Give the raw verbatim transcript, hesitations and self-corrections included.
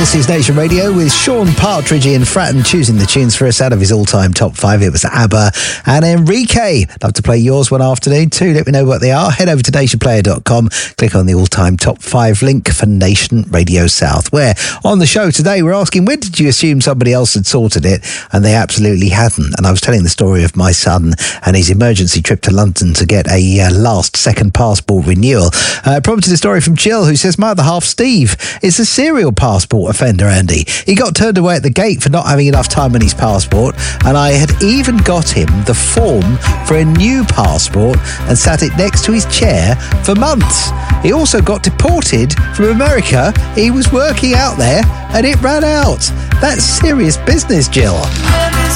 This is Nation Radio with Sean Partridge and Fratton choosing the tunes for us out of his all-time top five. It was ABBA and Enrique. Love to play yours one afternoon too. Let me know what they are. Head over to nation player dot com. Click on the all-time top five link for Nation Radio South, where on the show today we're asking, when did you assume somebody else had sorted it? And they absolutely hadn't. And I was telling the story of my son and his emergency trip to London to get a uh, last second passport renewal. Uh, prompted a story from Jill, who says, my other half, Steve, is a serial passport offender, Andy. He got turned away at the gate for not having enough time on his passport, and I had even got him the form for a new passport and sat it next to his chair for months. He also got deported from America. He was working out there and it ran out. That's serious business, Jill.